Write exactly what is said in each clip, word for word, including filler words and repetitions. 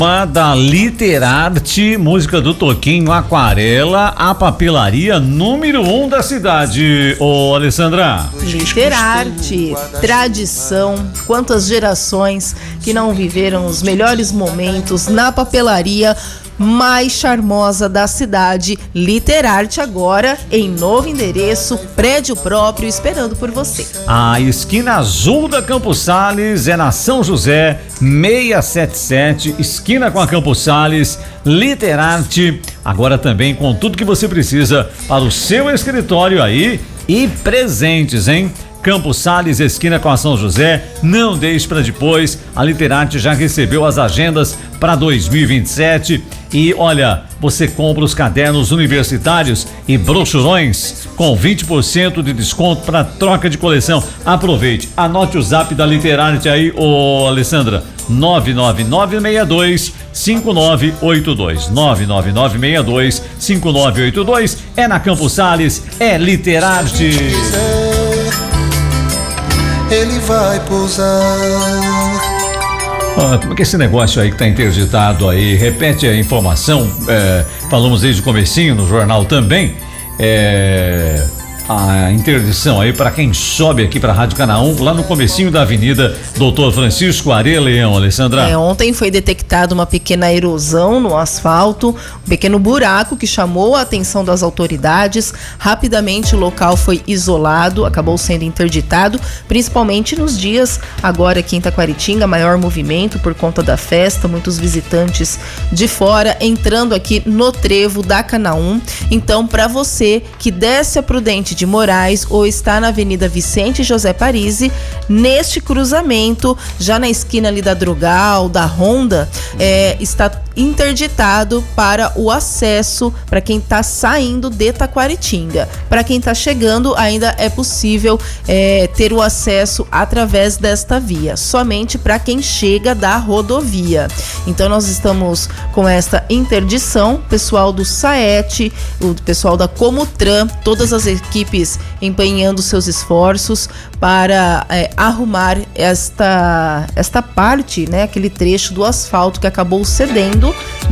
Da Literarte, música do Toquinho, Aquarela, a papelaria número um da cidade. Ô, Alessandra. Literarte, tradição, quantas gerações que não viveram os melhores momentos na papelaria mais charmosa da cidade. Literarte agora em novo endereço, prédio próprio, esperando por você. A esquina azul da Campos Sales é na São José seiscentos e setenta e sete, esquina com a Campos Sales. Literarte agora também com tudo que você precisa para o seu escritório aí e presentes, hein? Campos Sales, esquina com a São José, não deixe para depois. A Literarte já recebeu as agendas para dois mil e vinte e sete e olha, você compra os cadernos universitários e brochurões com vinte por cento de desconto para troca de coleção. Aproveite, anote o zap da Literarte aí, ô Alessandra, nove nove nove seis dois cinco nove oito dois, nove nove nove seis dois cinco nove oito dois, é na Campos Sales, é Literarte. Ele vai pousar. Ah, como é que esse negócio aí que tá interditado aí? Repete a informação, é, falamos desde o comecinho no jornal também, é, a interdição aí para quem sobe aqui para a Rádio Canaã, lá no comecinho da Avenida Doutor Francisco Areia Leão, Alessandra. É, ontem foi detectada uma pequena erosão no asfalto, um pequeno buraco que chamou a atenção das autoridades. Rapidamente o local foi isolado, acabou sendo interditado, principalmente nos dias agora aqui em Taquaritinga, maior movimento por conta da festa, muitos visitantes de fora entrando aqui no trevo da Canaã. Então, para você que desce a Prudente de Moraes ou está na Avenida Vicente José Parisi, neste cruzamento, já na esquina ali da Drogal, da Honda, é, está interditado para o acesso para quem está saindo de Taquaritinga. Para quem está chegando, ainda é possível é, ter o acesso através desta via, somente para quem chega da rodovia. Então nós estamos com esta interdição, pessoal do SAET, o pessoal da Comutran, todas as equipes empenhando seus esforços para é, arrumar esta, esta parte, né, aquele trecho do asfalto que acabou cedendo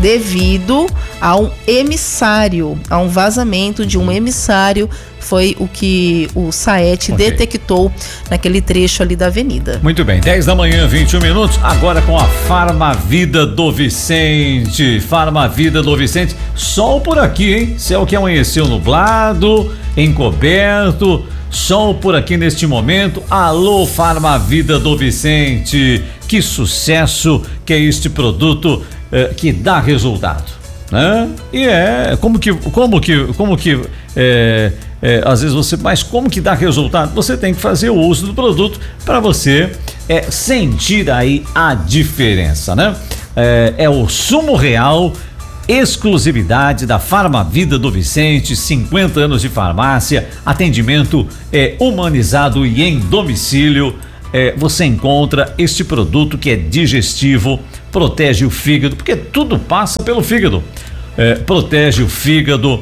devido a um emissário, a um vazamento de um emissário. Foi o que o SAET okay. detectou naquele trecho ali da avenida. Muito bem, dez da manhã, vinte e um minutos, agora com a Farmavida do Vicente. Farmavida do Vicente, sol por aqui, hein? Céu que amanheceu nublado, encoberto, sol por aqui neste momento. Alô, Farmavida do Vicente, que sucesso que é este produto eh, que dá resultado, né? E é, como que, como que, como que, é, é, às vezes você, mas como que dá resultado? Você tem que fazer o uso do produto para você é, sentir aí a diferença, né? É, é o Sumo Real, exclusividade da Farmavida do Vicente, cinquenta anos de farmácia, atendimento é, humanizado e em domicílio. É, você encontra este produto que é digestivo, protege o fígado, porque tudo passa pelo fígado. É, protege o fígado,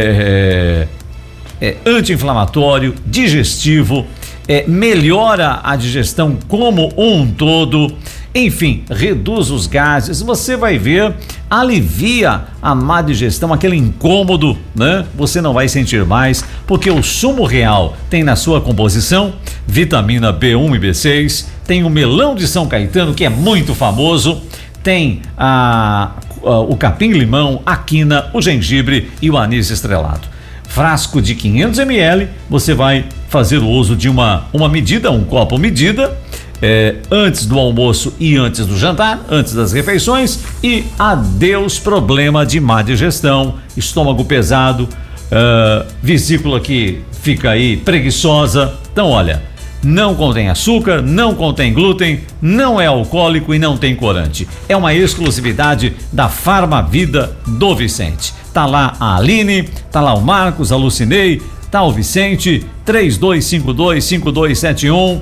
é, é, é anti-inflamatório, digestivo, é, melhora a digestão como um todo, enfim, reduz os gases, você vai ver, alivia a má digestão, aquele incômodo, né? Você não vai sentir mais, porque o Sumo Real tem na sua composição vitamina B um e B seis, tem o melão de São Caetano, que é muito famoso, tem a, a, o capim-limão, a quina, o gengibre e o anis estrelado. Frasco de quinhentos mililitros, você vai fazer o uso de uma, uma medida, um copo medida, é, antes do almoço e antes do jantar, antes das refeições, e adeus problema de má digestão, estômago pesado, uh, vesícula que fica aí preguiçosa. Então olha, não contém açúcar, não contém glúten, não é alcoólico e não tem corante. É uma exclusividade da Farmavida do Vicente. Tá lá a Aline, tá lá o Marcos, a Lucinei, tá o Vicente, três dois cinco dois, cinco dois sete um,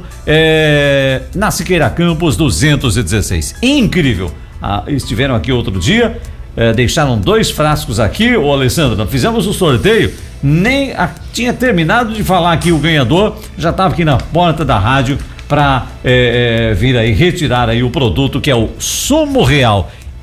é, na Siqueira Campos duzentos e dezesseis. Incrível! Ah, estiveram aqui outro dia, é, deixaram dois frascos aqui, ô Alessandra, nós fizemos o sorteio, nem a, tinha terminado de falar aqui o ganhador, já estava aqui na porta da rádio para é, é, vir aí retirar aí o produto que é o Sumo Real,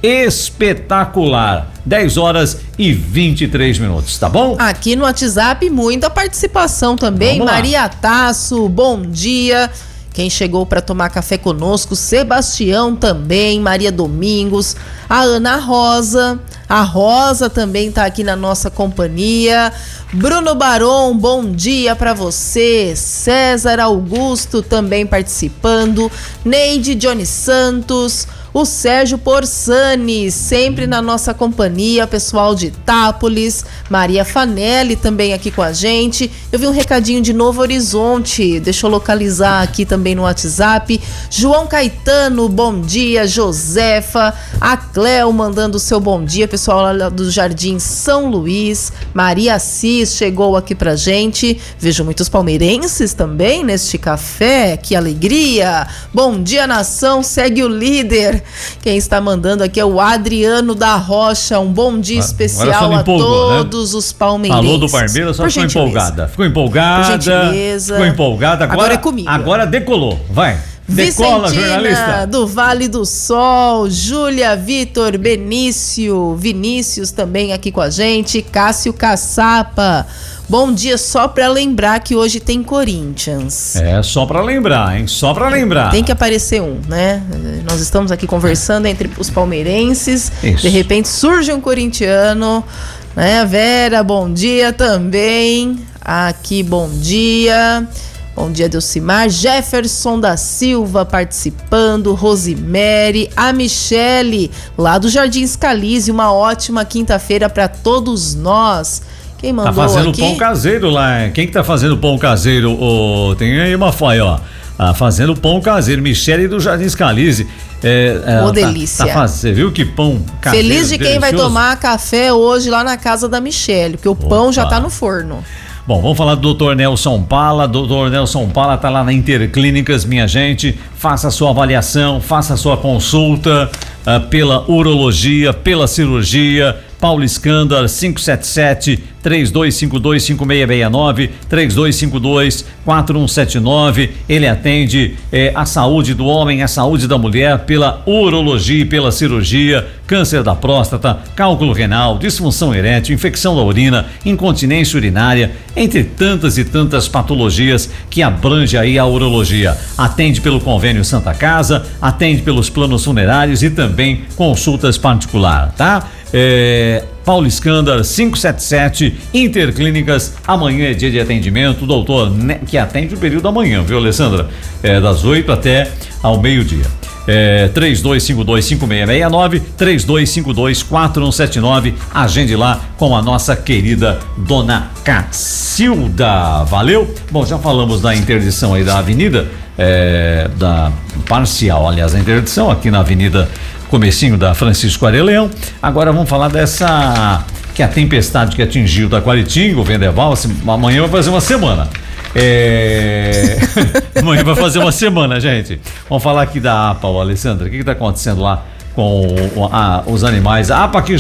espetacular. dez horas e vinte e três minutos, tá bom? Aqui no WhatsApp, muita participação também. Maria Tasso, bom dia. Quem chegou para tomar café conosco, Sebastião também, Maria Domingos, a Ana Rosa, a Rosa também tá aqui na nossa companhia. Bruno Baron, bom dia para você. César Augusto também participando. Neide Johnny Santos, o Sérgio Porsani, sempre na nossa companhia, pessoal de Itápolis, Maria Fanelli também aqui com a gente. Eu vi um recadinho de Novo Horizonte, deixa eu localizar aqui também no WhatsApp. João Caetano, bom dia. Josefa, a Cleo mandando o seu bom dia, pessoal lá do Jardim São Luís. Maria Assis chegou aqui pra gente. Vejo muitos palmeirenses também neste café, que alegria. Bom dia, nação, segue o líder. Quem está mandando aqui é o Adriano da Rocha. Um bom dia especial a empolgou, todos, né? Os palmeirenses. Falou do Palmeiras, só ficou empolgada. Ficou empolgada. Por gentileza. Ficou empolgada. Agora, agora é comigo. Agora decolou. Vai. Decola, jornalista. Do Vale do Sol, Júlia, Vitor, Benício, Vinícius também aqui com a gente, Cássio Caçapa. Bom dia, só pra lembrar que hoje tem Corinthians. É, só pra lembrar, hein? Só pra lembrar. Tem que aparecer um, né? Nós estamos aqui conversando entre os palmeirenses. Isso. De repente surge um corintiano, né? Vera, bom dia também. Aqui, bom dia. Bom dia, Delcimar. Jefferson da Silva participando, Rosemary, a Michele, lá do Jardim Scalise. Uma ótima quinta-feira para todos nós. Quem mandou aqui? Tá fazendo aqui? Pão caseiro lá. Quem que tá fazendo pão caseiro? Oh, tem aí uma foto, ó. Ah, fazendo pão caseiro. Michele do Jardim Scalise. É, é, Ô, tá, delícia. Tá fazendo, você viu que pão caseiro? Feliz de quem delicioso. Vai tomar café hoje lá na casa da Michele, porque o Opa. Pão já tá no forno. Bom, vamos falar do doutor Nelson Pala. doutor Nelson Pala tá lá na Interclínicas, minha gente. Faça a sua avaliação, faça a sua consulta uh, pela urologia, pela cirurgia. Paulo Escândar, cinco sete sete, três dois cinco dois, cinco seis seis nove, três dois cinco dois, quatro um sete nove. Ele atende eh, a saúde do homem, a saúde da mulher pela urologia e pela cirurgia, câncer da próstata, cálculo renal, disfunção erétil, infecção da urina, incontinência urinária, entre tantas e tantas patologias que abrange aí a urologia. Atende pelo convênio Santa Casa, atende pelos planos funerários e também consultas particulares, tá? É, Paulo Escândar, cinco sete sete, Interclínicas. Amanhã é dia de atendimento, doutor, né, que atende o período da manhã, viu, Alessandra? É, das oito até ao meio-dia. É, três dois cinco dois, cinco seis seis nove, três dois cinco dois, quatro um sete nove. Agende lá com a nossa querida dona Cacilda. Valeu? Bom, já falamos da interdição aí da avenida, é, da parcial, aliás, a interdição aqui na avenida comecinho da Francisco Areleão. Agora vamos falar dessa, que a tempestade que atingiu Taquaritinga, o vendaval, amanhã vai fazer uma semana. É... amanhã vai fazer uma semana, gente. Vamos falar aqui da APA, ô, Alessandra, o que está acontecendo lá com a, os animais? A APA que